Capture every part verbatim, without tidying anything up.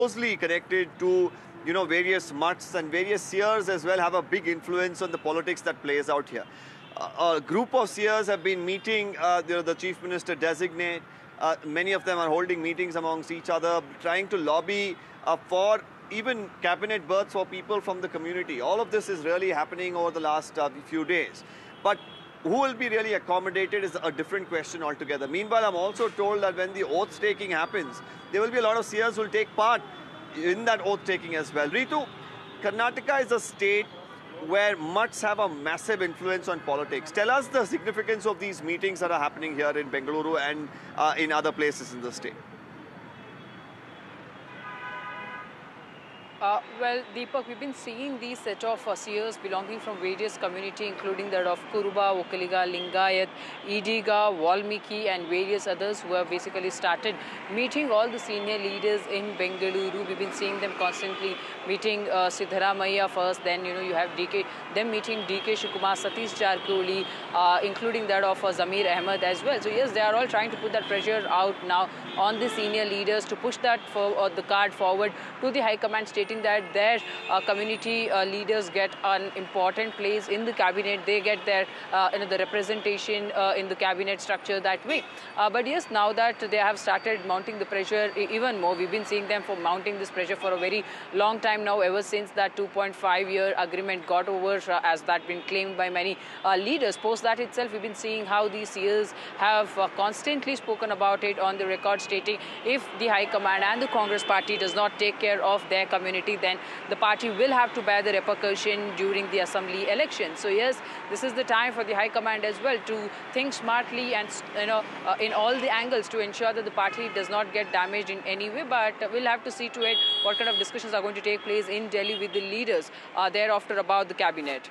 closely connected to, you know, various mutts and various seers as well have a big influence on the politics that plays out here. Uh, a group of seers have been meeting uh, the, the chief minister designate. Uh, many of them are holding meetings amongst each other, trying to lobby uh, for even cabinet berths for people from the community. All of this is really happening over the last uh, few days. But who will be really accommodated is a different question altogether. Meanwhile, I'm also told that when the oath taking happens, there will be a lot of seers who will take part in that oath taking as well. Ritu, Karnataka is a state where mutts have a massive influence on politics. Tell us the significance of these meetings that are happening here in Bengaluru and uh, in other places in the state. Uh, well, Deepak, we've been seeing these set of uh, seers belonging from various communities, including that of Kuruba, Vokkaliga, Lingayat, Idiga, Valmiki, and various others who have basically started meeting all the senior leaders in Bengaluru. We've been seeing them constantly meeting uh, Siddaramaiah first, then you know you have D K, them meeting D K Shivakumar, Satish Jarkoli, uh, including that of uh, Zamir Ahmed as well. So yes, they are all trying to put that pressure out now on the senior leaders to push that for uh, the card forward to the High Command, stating that their uh, community uh, leaders get an important place in the cabinet. They get their uh, you know, the representation uh, in the cabinet structure that way. Uh, but yes, now that they have started mounting the pressure even more, we've been seeing them for mounting this pressure for a very long time now, ever since that two point five year agreement got over, uh, as that been claimed by many uh, leaders. Post that itself, we've been seeing how these seers have uh, constantly spoken about it on the record, stating if the High Command and the Congress party does not take care of their community, then the party will have to bear the repercussion during the assembly election. So yes, this is the time for the High Command as well to think smartly and you know uh, in all the angles to ensure that the party does not get damaged in any way. But we'll have to see to it what kind of discussions are going to take place in Delhi with the leaders uh, thereafter about the cabinet.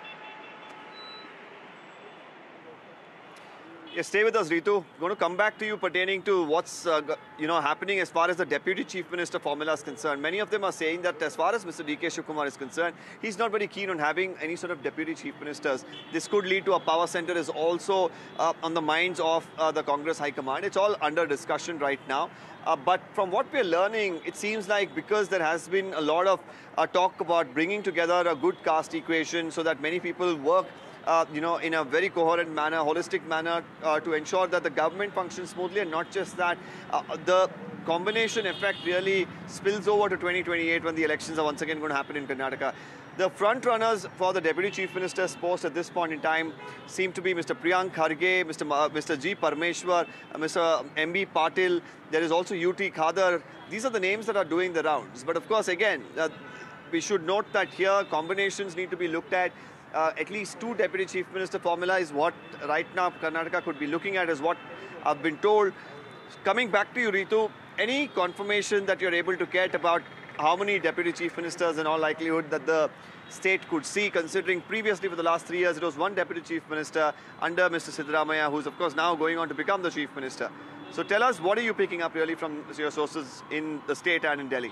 Yes, stay with us, Ritu. I'm going to come back to you pertaining to what's uh, you know happening as far as the Deputy Chief Minister formula is concerned. Many of them are saying that as far as Mister D K Shivakumar is concerned, he's not very keen on having any sort of Deputy Chief Ministers. This could lead to a power center is also uh, on the minds of uh, the Congress High Command. It's all under discussion right now. Uh, but from what we're learning, it seems like because there has been a lot of uh, talk about bringing together a good caste equation so that many people work Uh, you know, in a very coherent manner, holistic manner, uh, to ensure that the government functions smoothly, and not just that, uh, the combination effect really spills over to twenty twenty-eight when the elections are once again going to happen in Karnataka. The front runners for the Deputy Chief Minister's post at this point in time seem to be Mister Priyank Kharge, Mister Ma Mister G. Parameshwar, uh, Mister M B Patil. There is also U T Khadar. These are the names that are doing the rounds. But of course, again, uh, we should note that here combinations need to be looked at. Uh, at least two Deputy Chief Minister formula is what right now Karnataka could be looking at, is what I've been told. Coming back to you, Ritu, any confirmation that you're able to get about how many Deputy Chief Ministers in all likelihood that the state could see, considering previously for the last three years it was one Deputy Chief Minister under Mister Siddaramaiah, who's of course now going on to become the Chief Minister. So tell us, what are you picking up really from your sources in the state and in Delhi?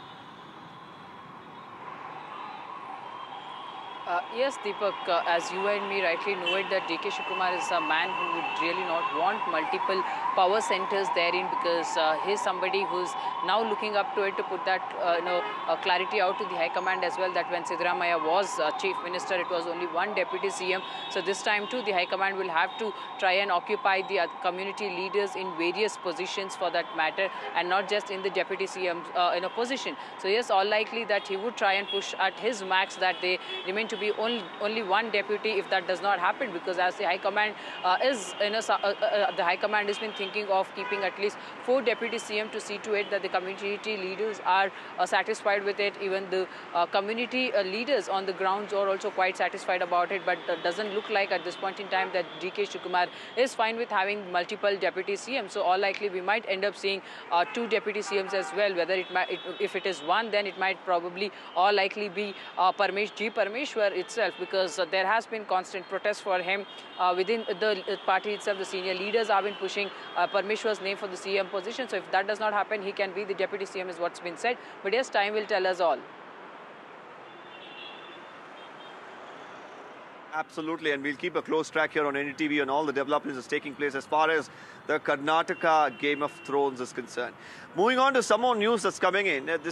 Uh, yes, Deepak, uh, as you and me rightly know it, that D K Shivakumar is a man who would really not want multiple power centers therein, because uh, he's somebody who's now looking up to it to put that uh, you know uh, clarity out to the High Command as well, that when Siddaramaiah was uh, Chief Minister, it was only one Deputy C M. So this time too, the High Command will have to try and occupy the uh, community leaders in various positions for that matter, and not just in the Deputy C M uh, in a position. So yes, all likely that he would try and push at his max that they remain to be only, only one deputy if that does not happen, because as the High Command uh, is, you know, uh, uh, the High Command has been thinking of keeping at least four deputy C M to see to it that the community leaders are uh, satisfied with it. Even the uh, community uh, leaders on the grounds are also quite satisfied about it, but it doesn't look like at this point in time that D K Shivakumar is fine with having multiple deputy C Ms. So all likely we might end up seeing uh, two deputy C Ms as well. Whether it might, it, if it is one, then it might probably all likely be uh, Parmesh, G. Parameshwar itself, because uh, there has been constant protest for him uh, within the uh, party itself. The senior leaders have been pushing uh, Parameshwar's name for the C M position. So if that does not happen, he can be the deputy C M is what's been said. But yes, time will tell us all. Absolutely, and we'll keep a close track here on N D T V on all the developments that's taking place as far as the Karnataka Game of Thrones is concerned. Moving on to some more news that's coming in. This